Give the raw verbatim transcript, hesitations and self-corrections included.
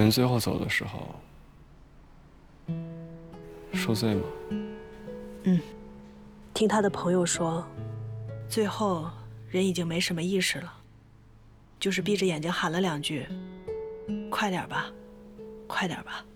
人最后走的时候，受罪吗？ 嗯，听他的朋友说，最后人已经没什么意识了，就是闭着眼睛喊了两句：“快点吧，快点吧。”